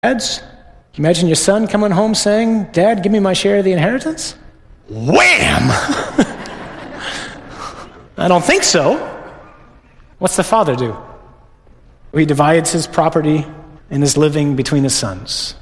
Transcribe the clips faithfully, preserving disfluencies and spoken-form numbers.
Dads, can you imagine your son coming home saying, Dad, give me my share of the inheritance? Wham! I don't think so. What's the father do? He divides his property and his living between his sons.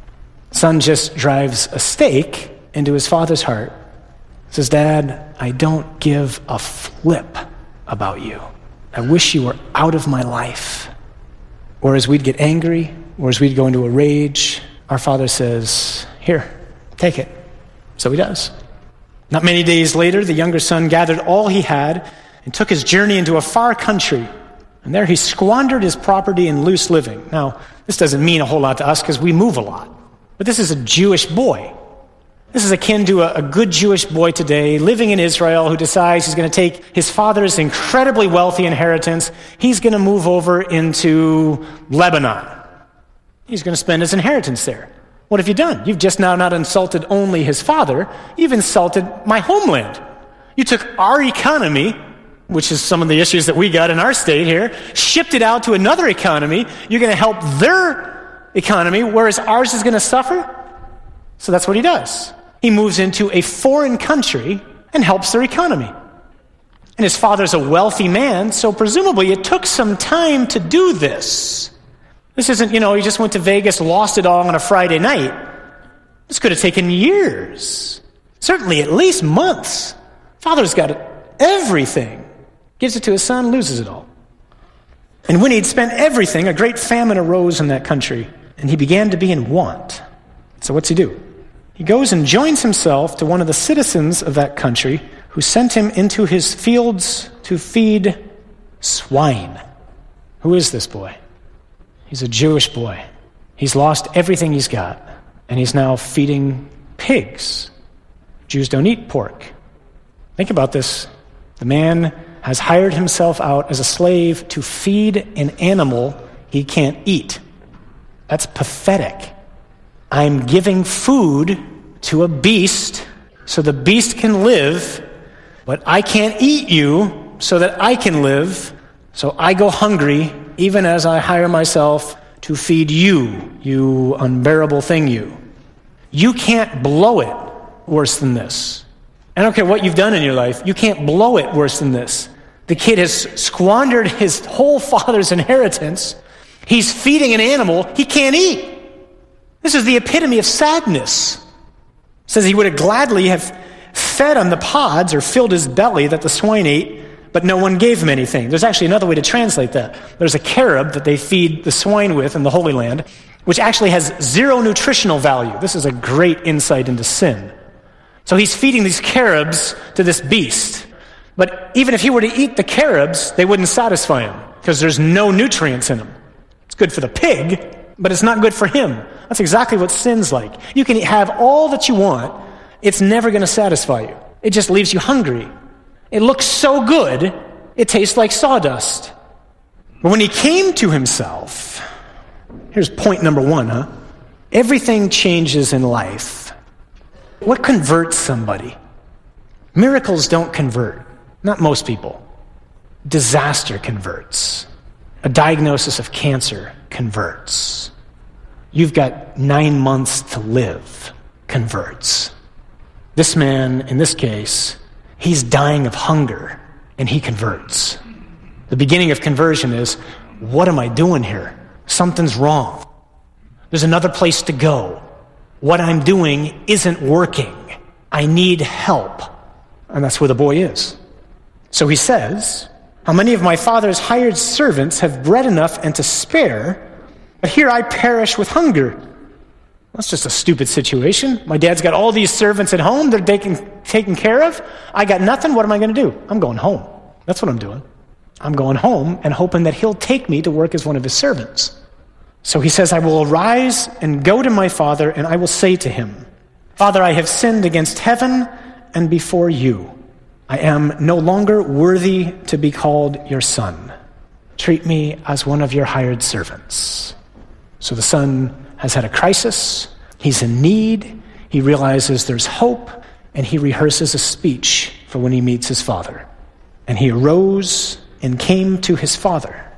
Son just drives a stake into his father's heart. Says, Dad, I don't give a flip about you. I wish you were out of my life. Or as we'd get angry, or as we'd go into a rage, our father says, here, take it. So he does. Not many days later, the younger son gathered all he had and took his journey into a far country. And there he squandered his property in loose living. Now, this doesn't mean a whole lot to us because we move a lot. But this is a Jewish boy. This is akin to a, a good Jewish boy today living in Israel who decides he's going to take his father's incredibly wealthy inheritance. He's going to move over into Lebanon. He's going to spend his inheritance there. What have you done? You've just now not insulted only his father, you've insulted my homeland. You took our economy, which is some of the issues that we got in our state here, shipped it out to another economy. You're going to help their economy, whereas ours is going to suffer? So that's what he does. He moves into a foreign country and helps their economy. And his father's a wealthy man, so presumably it took some time to do this. This isn't, you know, he just went to Vegas, lost it all on a Friday night. This could have taken years. Certainly at least months. Father's got everything. Gives it to his son, loses it all. And when he'd spent everything, a great famine arose in that country, and he began to be in want. So what's he do? He goes and joins himself to one of the citizens of that country who sent him into his fields to feed swine. Who is this boy? He's a Jewish boy. He's lost everything he's got, and he's now feeding pigs. Jews don't eat pork. Think about this. The man has hired himself out as a slave to feed an animal he can't eat. That's pathetic. I'm giving food to a beast so the beast can live, but I can't eat you so that I can live, so I go hungry even as I hire myself to feed you, you unbearable thing you. You can't blow it worse than this. I don't care what you've done in your life, you can't blow it worse than this. The kid has squandered his whole father's inheritance. He's feeding an animal he can't eat. This is the epitome of sadness. It says he would have gladly have fed on the pods or filled his belly that the swine ate, but no one gave him anything. There's actually another way to translate that. There's a carob that they feed the swine with in the Holy Land, which actually has zero nutritional value. This is a great insight into sin. So he's feeding these carobs to this beast. But even if he were to eat the carobs, they wouldn't satisfy him because there's no nutrients in them. It's good for the pig, but it's not good for him. That's exactly what sin's like. You can have all that you want. It's never going to satisfy you. It just leaves you hungry. It looks so good, it tastes like sawdust. But when he came to himself, here's point number one, huh? Everything changes in life. What converts somebody? Miracles don't convert. Not most people. Disaster converts. A diagnosis of cancer converts. You've got nine months to live converts. This man, in this case, he's dying of hunger, and he converts. The beginning of conversion is, what am I doing here? Something's wrong. There's another place to go. What I'm doing isn't working. I need help. And that's where the boy is. So he says, how many of my father's hired servants have bread enough and to spare, but here I perish with hunger? That's just a stupid situation. My dad's got all these servants at home. They're taken, taken care of. I got nothing. What am I going to do? I'm going home. That's what I'm doing. I'm going home and hoping that he'll take me to work as one of his servants. So he says, I will arise and go to my father, and I will say to him, Father, I have sinned against heaven and before you. I am no longer worthy to be called your son. Treat me as one of your hired servants. So the son has had a crisis. He's in need. He realizes there's hope, and he rehearses a speech for when he meets his father. And he arose and came to his father.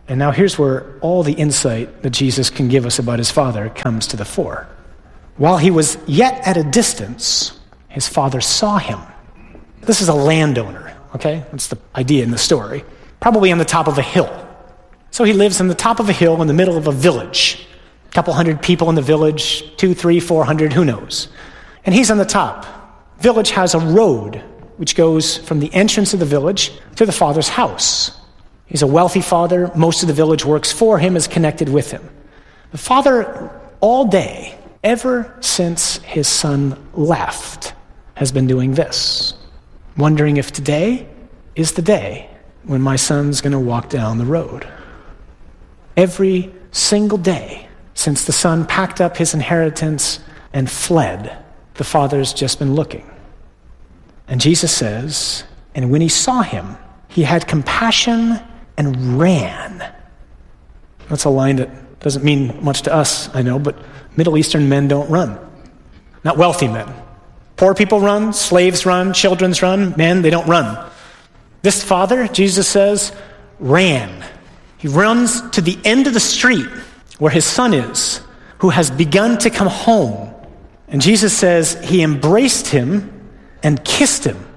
And now here's where all the insight that Jesus can give us about his Father comes to the fore. While he was yet at a distance, his Father saw him. This is a landowner, okay? That's the idea in the story. Probably on the top of a hill. So he lives on the top of a hill in the middle of a village. A couple hundred people in the village, two, three, four hundred, who knows? And he's on the top. Village has a road which goes from the entrance of the village to the Father's house. He's a wealthy father. Most of the village works for him, is connected with him. The Father, all day, ever since his son left, has been doing this, wondering if today is the day when my son's going to walk down the road. Every single day since the son packed up his inheritance and fled, the Father's just been looking. And Jesus says, and when he saw him, he had compassion and ran. That's a line that doesn't mean much to us, I know, but Middle Eastern men don't run. Not wealthy men. Poor people run, slaves run, children's run, men, they don't run. This father, Jesus says, ran. He runs to the end of the street where his son is, who has begun to come home. And Jesus says he embraced him and kissed him.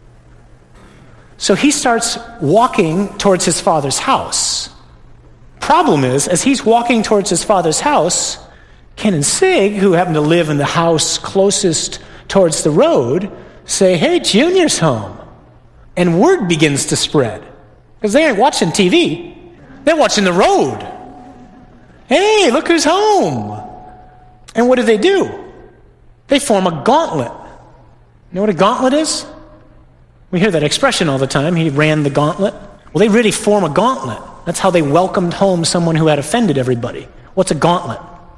So he starts walking towards his father's house. Problem is, as he's walking towards his father's house, Ken and Sig, who happen to live in the house closest towards the road, say, hey, Junior's home. And word begins to spread. Because they ain't watching T V. They're watching the road. Hey, look who's home. And what do they do? They form a gauntlet. You know what a gauntlet is? We hear that expression all the time. He ran the gauntlet. Well, they really form a gauntlet. That's how they welcomed home someone who had offended everybody. What's a gauntlet?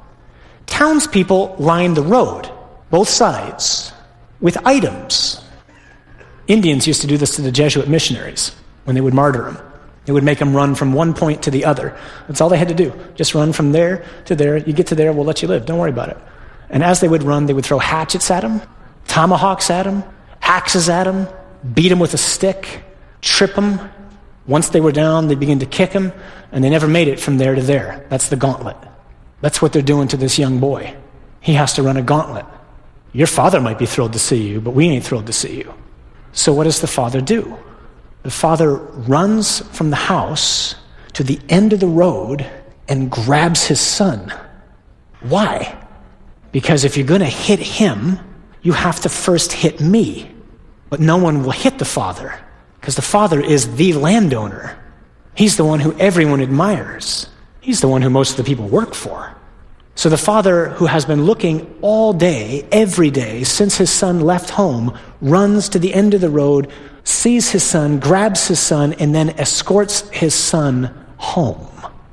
Townspeople lined the road, both sides, with items. Indians used to do this to the Jesuit missionaries when they would martyr them. They would make them run from one point to the other. That's all they had to do. Just run from there to there. You get to there, we'll let you live. Don't worry about it. And as they would run, they would throw hatchets at them, tomahawks at them, axes at them, beat them with a stick, trip them. Once they were down, they begin to kick them, and they never made it from there to there. That's the gauntlet. That's what they're doing to this young boy. He has to run a gauntlet. Your father might be thrilled to see you, but we ain't thrilled to see you. So what does the father do? The father runs from the house to the end of the road and grabs his son. Why? Because if you're going to hit him, you have to first hit me. But no one will hit the Father, because the Father is the landowner. He's the one who everyone admires. He's the one who most of the people work for. So the Father, who has been looking all day, every day, since his son left home, runs to the end of the road, sees his son, grabs his son, and then escorts his son home.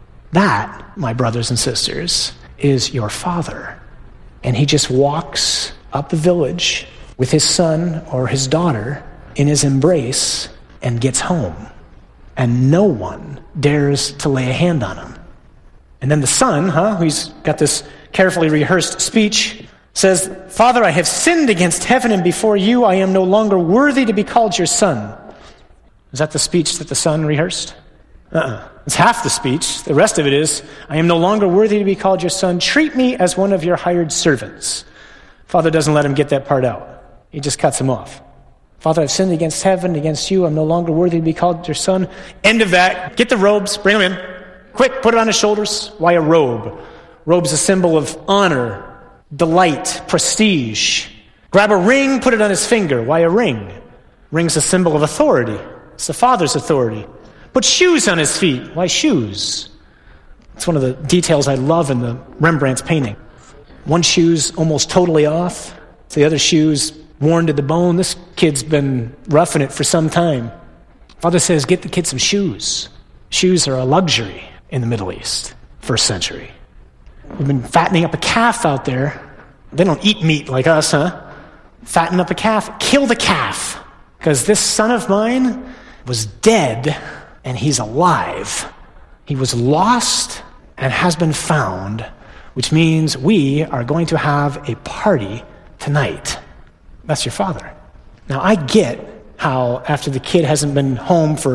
That, my brothers and sisters, is your Father. And he just walks up the village with his son or his daughter in his embrace and gets home. And no one dares to lay a hand on him. And then the son, huh, who's got this carefully rehearsed speech, says, Father, I have sinned against heaven and before you. I am no longer worthy to be called your son. Is that the speech that the son rehearsed? Uh-uh. It's half the speech. The rest of it is, I am no longer worthy to be called your son. Treat me as one of your hired servants. Father doesn't let him get that part out. He just cuts him off. Father, I've sinned against heaven, against you. I'm no longer worthy to be called your son. End of that. Get the robes. Bring them in. Quick, put it on his shoulders. Why a robe? Robe's a symbol of honor, delight, prestige. Grab a ring, put it on his finger. Why a ring? Ring's a symbol of authority. It's the Father's authority. Put shoes on his feet. Why shoes? It's one of the details I love in the Rembrandt's painting. One shoe's almost totally off. The other shoe's worn to the bone. This kid's been roughing it for some time. Father says, get the kid some shoes. Shoes are a luxury in the Middle East, first century. We've been fattening up a calf out there. They don't eat meat like us, huh? Fatten up a calf. Kill the calf. Because this son of mine was dead and he's alive. He was lost and has been found, which means we are going to have a party tonight. That's your Father. Now, I get how after the kid hasn't been home for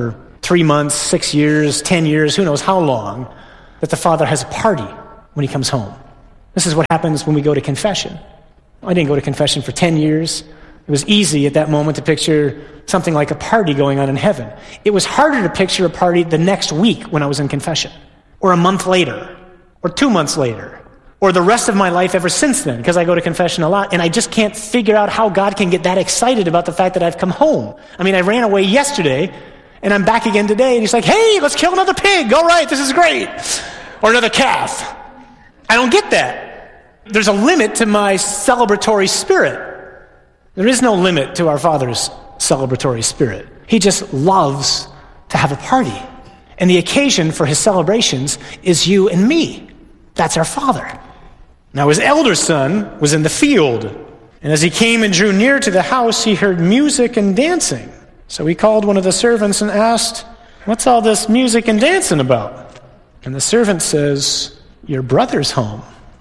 three months, six years, ten years, who knows how long, that the father has a party when he comes home. This is what happens when we go to confession. I didn't go to confession for ten years. It was easy at that moment to picture something like a party going on in heaven. It was harder to picture a party the next week when I was in confession, or a month later, or two months later, or the rest of my life ever since then, because I go to confession a lot, and I just can't figure out how God can get that excited about the fact that I've come home. I mean, I ran away yesterday, and I'm back again today, and he's like, hey, let's kill another pig. All right, this is great. Or another calf. I don't get that. There's a limit to my celebratory spirit. There is no limit to our Father's celebratory spirit. He just loves to have a party. And the occasion for his celebrations is you and me. That's our Father. Now his elder son was in the field. And as he came and drew near to the house, he heard music and dancing. So he called one of the servants and asked, what's all this music and dancing about? And the servant says, your brother's home.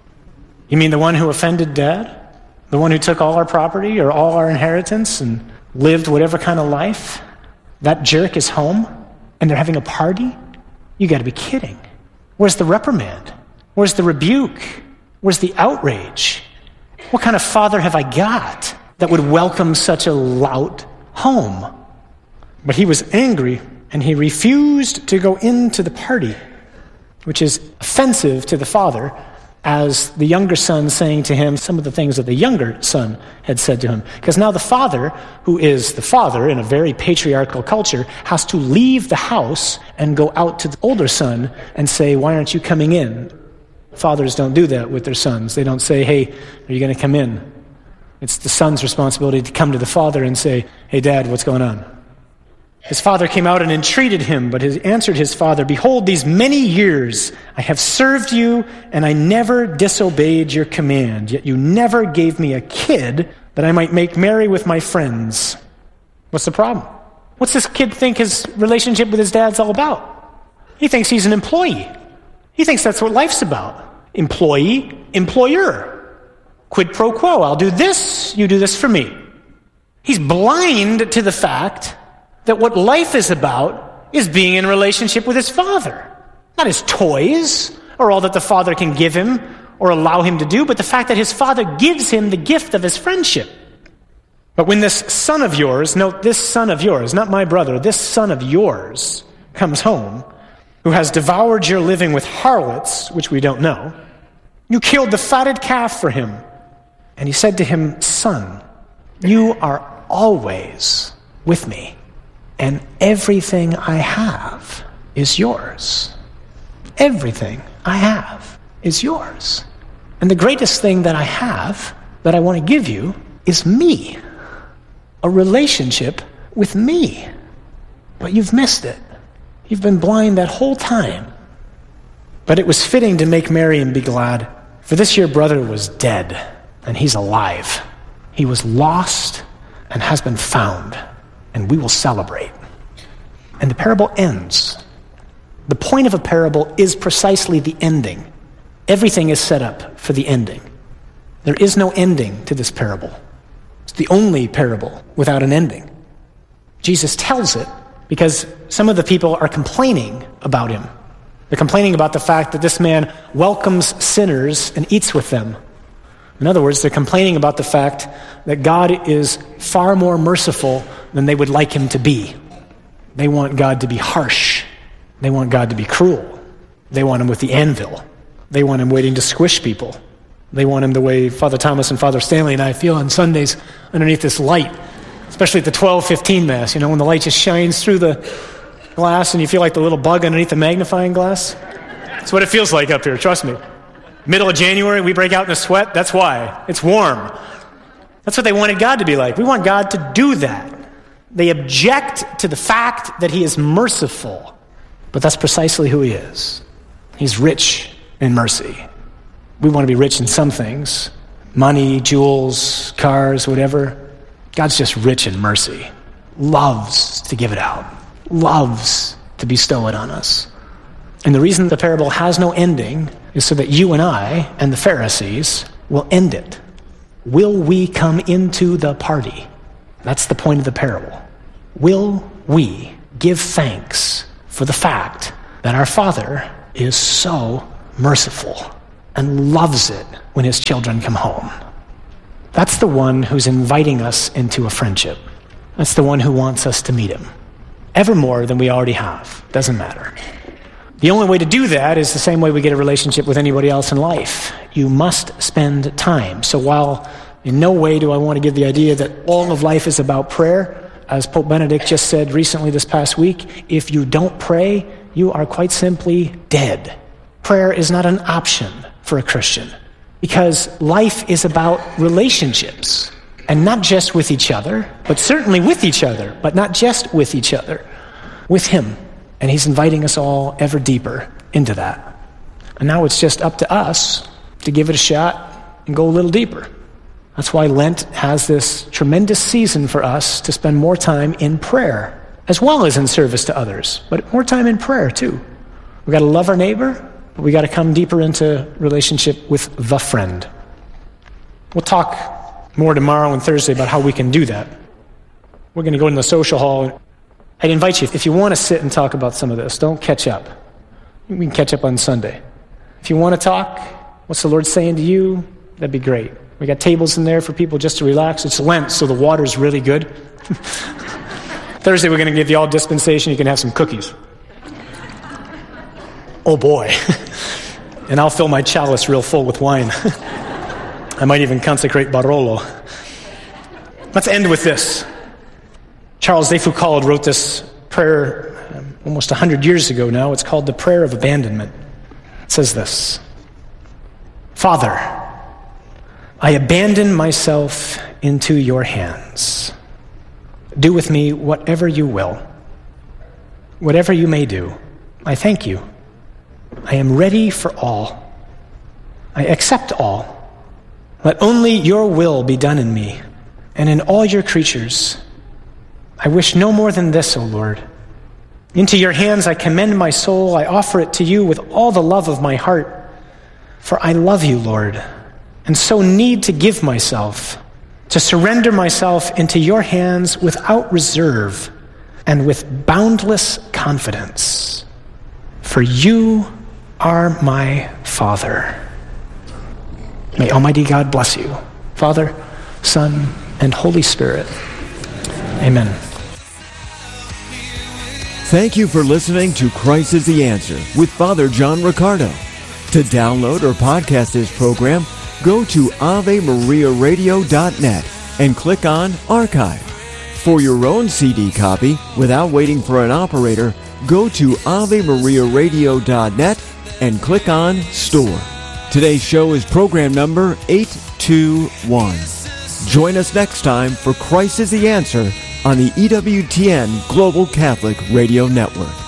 You mean the one who offended Dad? The one who took all our property or all our inheritance and lived whatever kind of life? That jerk is home and they're having a party? You got to be kidding. Where's the reprimand? Where's the rebuke? Where's the outrage? What kind of father have I got that would welcome such a lout home? But he was angry and he refused to go into the party, which is offensive to the father, as the younger son saying to him some of the things that the younger son had said to him. Because now the father, who is the father in a very patriarchal culture, has to leave the house and go out to the older son and say, why aren't you coming in? Fathers don't do that with their sons. They don't say, hey, are you going to come in? It's the son's responsibility to come to the father and say, hey, Dad, what's going on? His father came out and entreated him, but he answered his father, behold, these many years I have served you, and I never disobeyed your command, yet you never gave me a kid that I might make merry with my friends. What's the problem? What's this kid think his relationship with his dad's all about? He thinks he's an employee. He thinks that's what life's about. Employee, employer. Quid pro quo. I'll do this, you do this for me. He's blind to the fact that what life is about is being in relationship with his father. Not his toys, or all that the father can give him or allow him to do, but the fact that his father gives him the gift of his friendship. But when this son of yours, note this son of yours, not my brother, this son of yours comes home, who has devoured your living with harlots, which we don't know, you killed the fatted calf for him. And he said to him, son, you are always with me, and everything I have is yours. Everything I have is yours. And the greatest thing that I have that I want to give you is me. A relationship with me. But you've missed it. You've been blind that whole time. But it was fitting to make merry and be glad, for this your brother was dead, and he's alive. He was lost and has been found, and we will celebrate. And the parable ends. The point of a parable is precisely the ending. Everything is set up for the ending. There is no ending to this parable. It's the only parable without an ending. Jesus tells it because some of the people are complaining about him. They're complaining about the fact that this man welcomes sinners and eats with them. In other words, they're complaining about the fact that God is far more merciful than they would like him to be. They want God to be harsh. They want God to be cruel. They want him with the anvil. They want him waiting to squish people. They want him the way Father Thomas and Father Stanley and I feel on Sundays underneath this light, especially at the twelve fifteen Mass, you know, when the light just shines through the glass and you feel like the little bug underneath the magnifying glass. That's what it feels like up here, trust me. Middle of January, we break out in a sweat. That's why. It's warm. That's what they wanted God to be like. We want God to do that. They object to the fact that he is merciful. But that's precisely who he is. He's rich in mercy. We want to be rich in some things. Money, jewels, cars, whatever. God's just rich in mercy. Loves to give it out. Loves to bestow it on us. And the reason the parable has no ending is so that you and I and the Pharisees will end it. Will we come into the party? That's the point of the parable. Will we give thanks for the fact that our Father is so merciful and loves it when his children come home. That's the one who's inviting us into a friendship. That's the one who wants us to meet him. Ever more than we already have. Doesn't matter. The only way to do that is the same way we get a relationship with anybody else in life. You must spend time. So while in no way do I want to give the idea that all of life is about prayer, as Pope Benedict just said recently this past week, if you don't pray, you are quite simply dead. Prayer is not an option for a Christian because life is about relationships. And not just with each other, but certainly with each other, but not just with each other, with him. And he's inviting us all ever deeper into that. And now it's just up to us to give it a shot and go a little deeper. That's why Lent has this tremendous season for us to spend more time in prayer, as well as in service to others, but more time in prayer too. We got to love our neighbor, but we got to come deeper into relationship with the friend. We'll talk more tomorrow and Thursday about how we can do that. We're going to go in the social hall. I'd invite you, if you want to sit and talk about some of this, don't catch up. We can catch up on Sunday. If you want to talk, what's the Lord saying to you? That'd be great. We got tables in there for people just to relax. It's Lent, so the water's really good. Thursday, we're going to give you all dispensation. You can have some cookies. Oh boy. And I'll fill my chalice real full with wine. I might even consecrate Barolo. Let's end with this. Charles de Foucauld wrote this prayer um, almost one hundred years ago now. It's called the Prayer of Abandonment. It says this: Father, I abandon myself into your hands. Do with me whatever you will. Whatever you may do, I thank you. I am ready for all. I accept all. Let only your will be done in me and in all your creatures. I wish no more than this, O Lord. Into your hands I commend my soul. I offer it to you with all the love of my heart. For I love you, Lord, and so need to give myself, to surrender myself into your hands without reserve and with boundless confidence. For you are my Father. May Almighty God bless you, Father, Son, and Holy Spirit. Amen. Thank you for listening to Christ is the Answer with Father John Riccardo. To download or podcast this program, go to ave maria radio dot net and click on Archive. For your own C D copy, without waiting for an operator, go to ave maria radio dot net and click on Store. Today's show is program number eight two one. Join us next time for Christ is the Answer on the E W T N Global Catholic Radio Network.